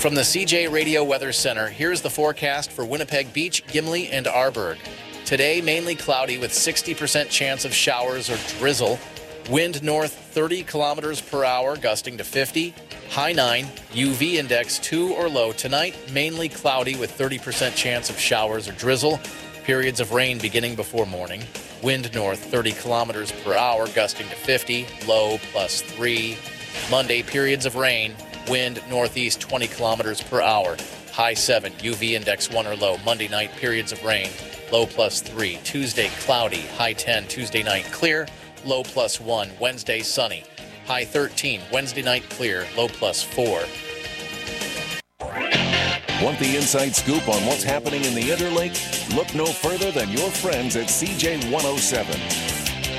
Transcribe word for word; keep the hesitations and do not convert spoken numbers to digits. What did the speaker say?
From the C J Radio Weather Center, here's the forecast for Winnipeg Beach, Gimli, and Arborg. Today, mainly cloudy with sixty percent chance of showers or drizzle. Wind north thirty kilometers per hour, gusting to fifty. High nine, U V index two or low. Tonight, mainly cloudy with thirty percent chance of showers or drizzle. Periods of rain beginning before morning. Wind north thirty kilometers per hour, gusting to fifty. Low plus three. Monday, periods of rain. Wind northeast twenty kilometers per hour. High seven, U V index one or low. Monday night, periods of rain. Low plus three. Tuesday, cloudy. High ten. Tuesday night, clear. Low plus one. Wednesday, sunny. High thirteen. Wednesday night, clear. Low plus four. Want the inside scoop on what's happening in the Interlake? Look no further than your friends at C J one oh seven.